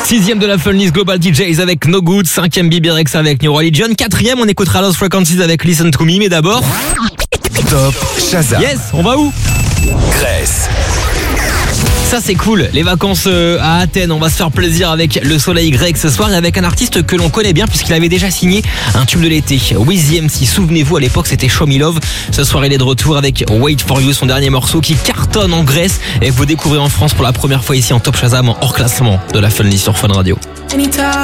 6e de la Fun List Global DJs avec No Good, 5e Bebe Rexha avec New Religion, 4e on écoutera Lost Frequencies avec Listen to Me, mais d'abord Top Shazam. Yes, on va où? Grèce. Ça c'est cool, les vacances à Athènes, on va se faire plaisir avec le soleil grec ce soir et avec un artiste que l'on connaît bien puisqu'il avait déjà signé un tube de l'été, Wheezy MC. Souvenez-vous, à l'époque c'était Show Me Love. Ce soir il est de retour avec Wait For You, son dernier morceau qui cartonne en Grèce et que vous découvrez en France pour la première fois ici en Top Shazam en hors classement de la Fun List sur Fun Radio.